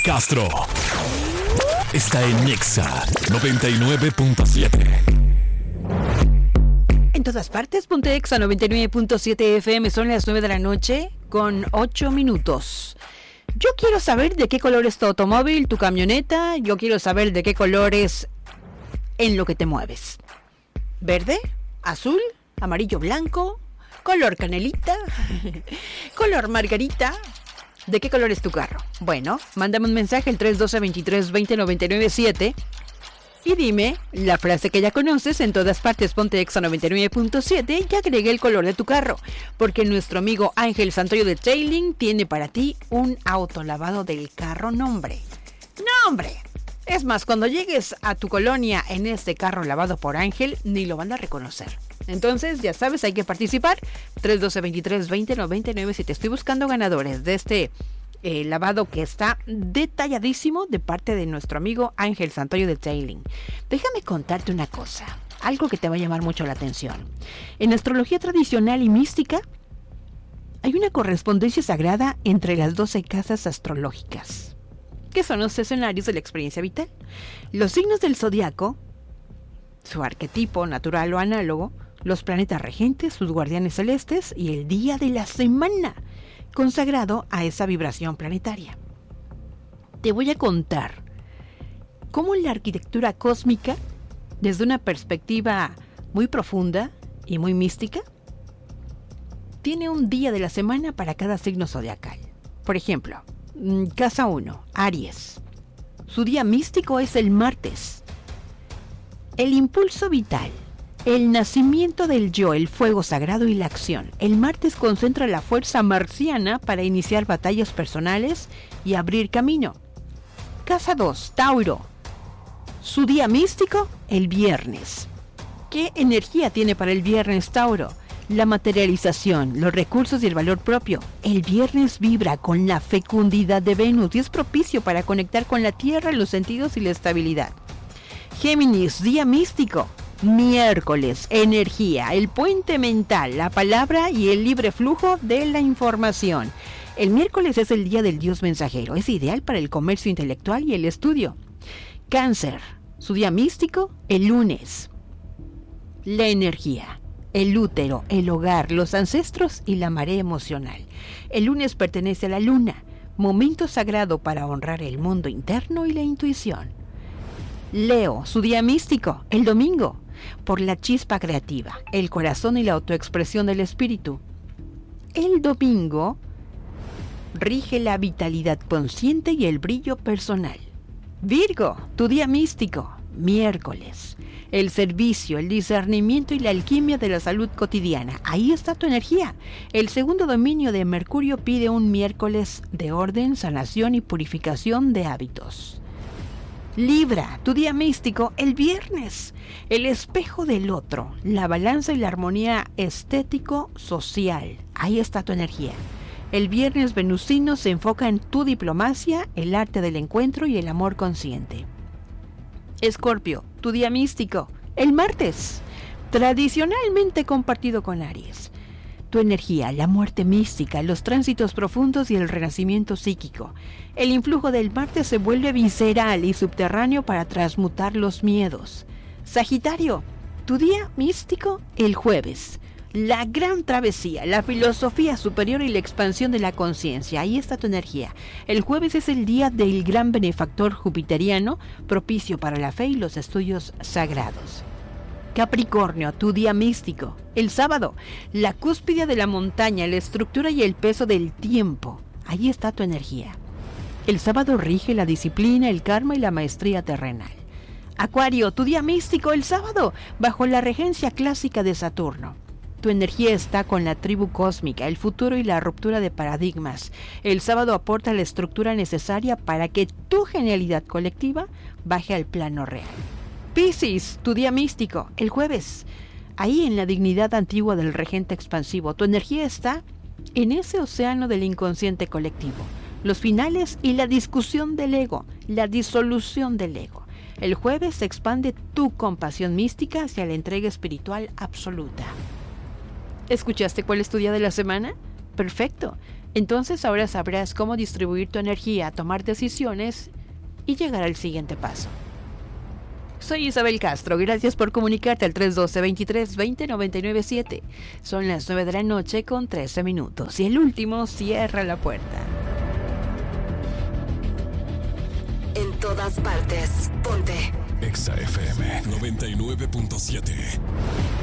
Castro está en Nexa 99.7. En todas partes, ponte Exa 99.7 FM. Son las 9 de la noche con 8 minutos. Yo quiero saber de qué color es tu automóvil, tu camioneta. Yo quiero saber de qué color es en lo que te mueves. ¿Verde? ¿Azul? ¿Amarillo blanco? ¿Color canelita? ¿Color margarita? ¿De qué color es tu carro? Bueno, mándame un mensaje al 312-23-20-997 y dime la frase que ya conoces. En todas partes, ponte Exa 99.7 y agregue el color de tu carro, porque nuestro amigo Ángel Santoyo de Tailing tiene para ti un autolavado del carro. ¡Nombre! Es más, cuando llegues a tu colonia en este carro lavado por Ángel, ni lo van a reconocer. Entonces, ya sabes, hay que participar. 312-23-20-99. Estoy buscando ganadores de este lavado que está detalladísimo de parte de nuestro amigo Ángel Santoyo de Tailing. Déjame contarte una cosa, algo que te va a llamar mucho la atención. En astrología tradicional y mística, hay una correspondencia sagrada entre las 12 casas astrológicas, que son los escenarios de la experiencia vital. Los signos del zodiaco, su arquetipo natural o análogo, los planetas regentes, sus guardianes celestes y el día de la semana consagrado a esa vibración planetaria. Te voy a contar cómo la arquitectura cósmica, desde una perspectiva muy profunda y muy mística, tiene un día de la semana para cada signo zodiacal. Por ejemplo, casa 1, Aries. Su día místico es el martes. El impulso vital, el nacimiento del yo, el fuego sagrado y la acción. El martes concentra la fuerza marciana para iniciar batallas personales y abrir camino. Casa 2, Tauro. Su día místico, el viernes. ¿Qué energía tiene para el viernes, Tauro? La materialización, los recursos y el valor propio. El viernes vibra con la fecundidad de Venus y es propicio para conectar con la tierra, los sentidos y la estabilidad. Géminis, día místico. Miércoles, energía, el puente mental, la palabra y el libre flujo de la información. El miércoles es el día del dios mensajero. Es ideal para el comercio intelectual y el estudio. Cáncer, su día místico, el lunes. La energía, el útero, el hogar, los ancestros y la marea emocional. El lunes pertenece a la luna, momento sagrado para honrar el mundo interno y la intuición. Leo, su día místico, el domingo, por la chispa creativa, el corazón y la autoexpresión del espíritu. El domingo rige la vitalidad consciente y el brillo personal. Virgo, tu día místico, miércoles, el servicio, el discernimiento y la alquimia de la salud cotidiana. Ahí está tu energía. El segundo dominio de Mercurio pide un miércoles de orden, sanación y purificación de hábitos. Libra, tu día místico, el viernes, el espejo del otro, la balanza y la armonía estético-social. Ahí está tu energía. El viernes venusino se enfoca en tu diplomacia, el arte del encuentro y el amor consciente. Escorpio, tu día místico, el martes, tradicionalmente compartido con Aries. Tu energía, la muerte mística, los tránsitos profundos y el renacimiento psíquico. El influjo del martes se vuelve visceral y subterráneo para transmutar los miedos. Sagitario, tu día místico, el jueves. La gran travesía, la filosofía superior y la expansión de la conciencia. Ahí está tu energía. El jueves es el día del gran benefactor jupiteriano, propicio para la fe y los estudios sagrados. Capricornio, tu día místico, el sábado, la cúspide de la montaña, la estructura y el peso del tiempo. Ahí está tu energía. El sábado rige la disciplina, el karma y la maestría terrenal. Acuario, tu día místico, el sábado, bajo la regencia clásica de Saturno. Tu energía está con la tribu cósmica, el futuro y la ruptura de paradigmas. El sábado aporta la estructura necesaria para que tu genialidad colectiva baje al plano real. Piscis, tu día místico, el jueves. Ahí en la dignidad antigua del regente expansivo, tu energía está en ese océano del inconsciente colectivo. Los finales y la discusión del ego, la disolución del ego. El jueves se expande tu compasión mística hacia la entrega espiritual absoluta. ¿Escuchaste cuál es tu día de la semana? Perfecto. Entonces ahora sabrás cómo distribuir tu energía, tomar decisiones y llegar al siguiente paso. Soy Isabel Castro, gracias por comunicarte al 312-23-20-997. Son las 9 de la noche con 13 minutos y el último cierra la puerta. En todas partes, ponte Exa FM 99.7.